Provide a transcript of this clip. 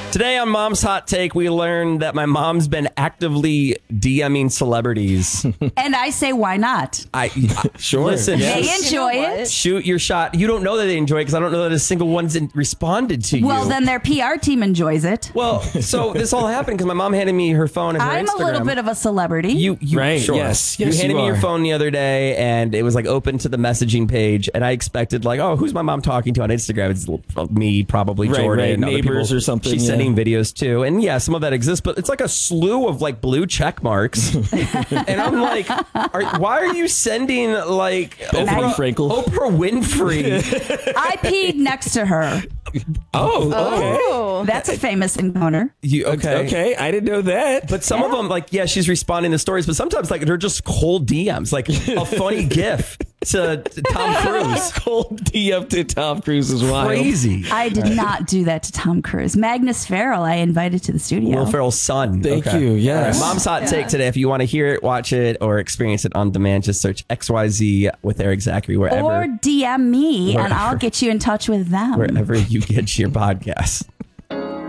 Today on Mom's Hot Take, we learned that my mom's been actively DMing celebrities. And I say, why not? Sure. Listen, They enjoy it. shoot your shot. You don't know that they enjoy it because I don't know that a single one's responded to you. Well, then their PR team enjoys it. Well, so this all happened because my mom handed me her phone and her I'm Instagram. a little bit of a celebrity. You Right, sure. yes, You handed you me your are. phone the other day, and it was like open to the messaging page, and I expected like, oh, who's my mom talking to on Instagram? It's me, probably Right, Jordan, right, other neighbors people. or something, She's yeah. sending videos too, and yeah, some of that exists, but it's like a slew of like blue check marks, and I'm like, why are you sending like Bethany Frankel. Oprah Winfrey? I peed next to her. Oh, okay. Oh. That's a famous encounter. You, Okay, I didn't know that. But some of them, like, yeah, she's responding to stories, but sometimes, like, they're just cold DMs, like a funny GIF to Tom Cruise. Cold DM to Tom Cruise is wild. Crazy. I did not do that to Tom Cruise. Magnus Farrell, I invited to the studio. Will Ferrell's son. Thank you, yes. All right, Mom's Hot Take today. If you want to hear it, watch it, or experience it on demand, just search XYZ with Eric Zachary Or wherever DM me, and Wherever. I'll get you in touch with them. you get your podcast.